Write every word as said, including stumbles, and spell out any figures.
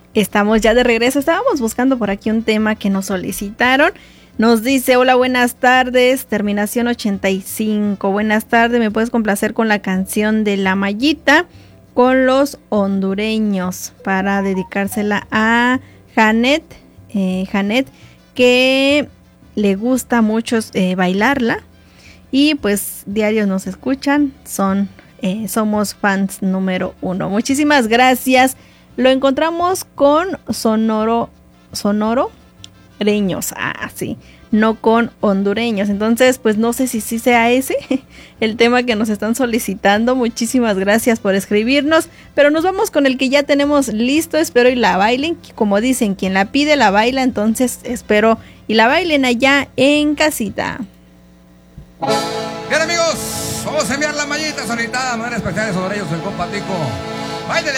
Estamos ya de regreso. Estábamos buscando por aquí un tema que nos solicitaron. Nos dice: hola, buenas tardes, terminación ochenta y cinco. Buenas tardes, ¿me puedes complacer con la canción de La Mallita con los hondureños para dedicársela a Janet, eh, Janet, que le gusta mucho eh, bailarla y pues diarios nos escuchan, son eh, somos fans número uno. Muchísimas gracias. Lo encontramos con Sonoro, Sonoro Reños, ah, sí, no con hondureños. Entonces, pues no sé si sí sea ese el tema que nos están solicitando. Muchísimas gracias por escribirnos, pero nos vamos con el que ya tenemos listo. Espero y la bailen, como dicen, quien la pide la baila. Entonces espero y la bailen allá en casita. Bien, amigos, vamos a enviar la mallita solicitada de manera especial sobre ellos, el compa Tico. Báilele.